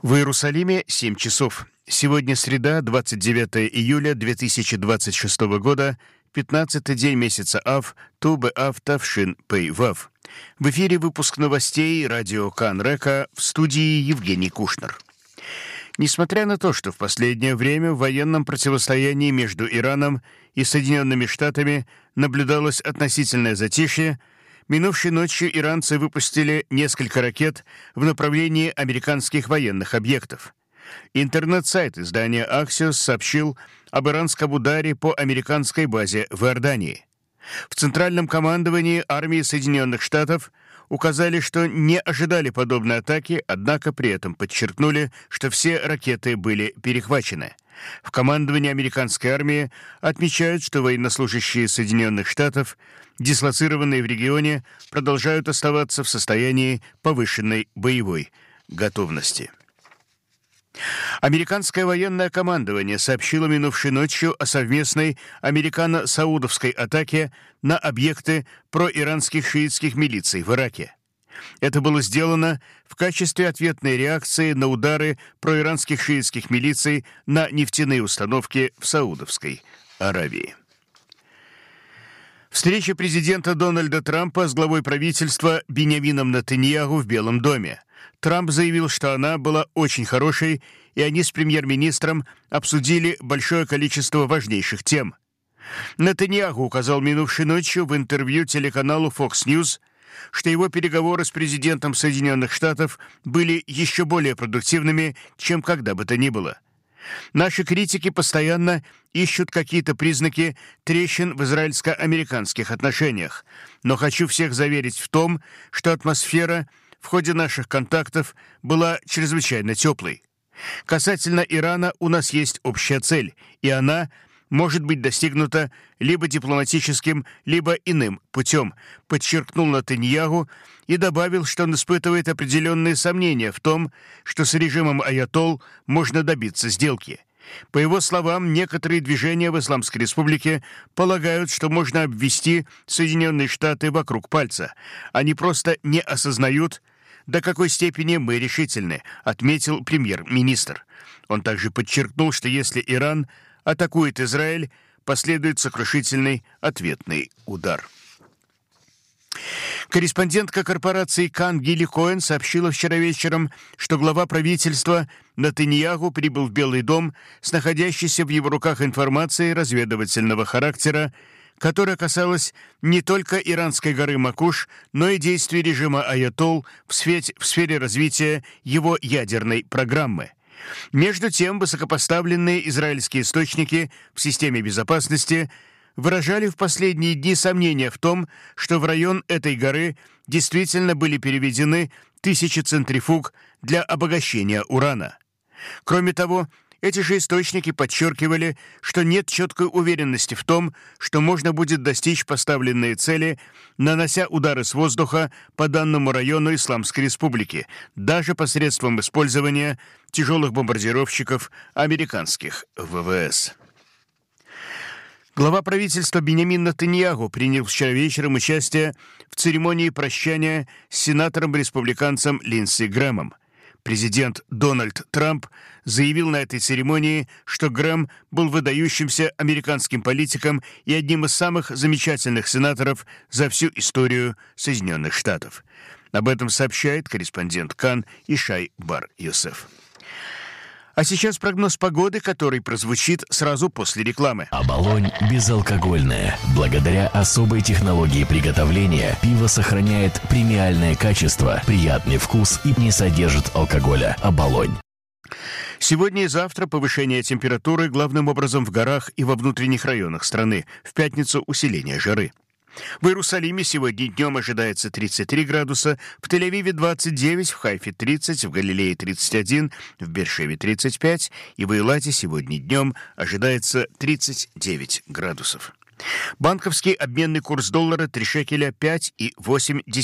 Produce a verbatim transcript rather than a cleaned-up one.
В Иерусалиме семь часов. Сегодня среда, двадцать девятое июля две тысячи двадцать шестого года, пятнадцатый день месяца Ав, Ту Б'Ав Тавшин Пей Вав. В эфире выпуск новостей радио Кан Река, в студии Евгений Кушнер. Несмотря на то, что в последнее время в военном противостоянии между Ираном и Соединенными Штатами наблюдалось относительное затишье, минувшей ночью иранцы выпустили несколько ракет в направлении американских военных объектов. Интернет-сайт издания Axios сообщил об иранском ударе по американской базе в Иордании. В Центральном командовании армии Соединенных Штатов указали, что не ожидали подобной атаки, однако при этом подчеркнули, что все ракеты были перехвачены. В командовании американской армии отмечают, что военнослужащие Соединенных Штатов, дислоцированные в регионе, продолжают оставаться в состоянии повышенной боевой готовности. Американское военное командование сообщило минувшей ночью о совместной американо-саудовской атаке на объекты проиранских шиитских милиций в Ираке. Это было сделано в качестве ответной реакции на удары проиранских шиитских милиций на нефтяные установки в Саудовской Аравии. Встреча президента Дональда Трампа с главой правительства Биньямином Нетаньяху в Белом доме. Трамп заявил, что она была очень хорошей, и они с премьер-министром обсудили большое количество важнейших тем. Нетаньяху указал минувшей ночью в интервью телеканалу Fox News, что его переговоры с президентом Соединенных Штатов были еще более продуктивными, чем когда бы то ни было. Наши критики постоянно ищут какие-то признаки трещин в израильско-американских отношениях, но хочу всех заверить в том, что атмосфера в ходе наших контактов была чрезвычайно теплой. Касательно Ирана у нас есть общая цель, и она может быть достигнута либо дипломатическим, либо иным путем, подчеркнул Нетаньяху и добавил, что он испытывает определенные сомнения в том, что с режимом аятолл можно добиться сделки. По его словам, некоторые движения в Исламской Республике полагают, что можно обвести Соединенные Штаты вокруг пальца. Они просто не осознают, до какой степени мы решительны, отметил премьер-министр. Он также подчеркнул, что если Иран атакует Израиль, последует сокрушительный ответный удар. Корреспондентка корпорации Кан Гилли Коэн сообщила вчера вечером, что глава правительства Нетаньяху прибыл в Белый дом с находящейся в его руках информацией разведывательного характера, которая касалась не только иранской горы Макуш, но и действий режима аятолл в сфере, в сфере развития его ядерной программы. Между тем, высокопоставленные израильские источники в системе безопасности выражали в последние дни сомнения в том, что в район этой горы действительно были переведены тысячи центрифуг для обогащения урана. Кроме того, эти же источники подчеркивали, что нет четкой уверенности в том, что можно будет достичь поставленные цели, нанося удары с воздуха по данному району Исламской Республики, даже посредством использования тяжелых бомбардировщиков американских ВВС. Глава правительства Биньямин Нетаньяху принял вчера вечером участие в церемонии прощания с сенатором-республиканцем Линдси Грэмом. Президент Дональд Трамп заявил на этой церемонии, что Грэм был выдающимся американским политиком и одним из самых замечательных сенаторов за всю историю Соединенных Штатов. Об этом сообщает корреспондент Кан Ишай Бар-Йосеф. А сейчас прогноз погоды, который прозвучит сразу после рекламы. Оболонь безалкогольное. Благодаря особой технологии приготовления пиво сохраняет премиальное качество, приятный вкус и не содержит алкоголя. Оболонь. Сегодня и завтра повышение температуры главным образом в горах и во внутренних районах страны. В пятницу усиление жары. В Иерусалиме сегодня днем ожидается тридцать три градуса, в Тель-Авиве двадцать девять, в Хайфе тридцать, в Галилее тридцать один, в Беэр-Шеве тридцать пять и в Эйлате сегодня днем ожидается тридцать девять градусов. Банковский обменный курс доллара три шекеля пять и восемь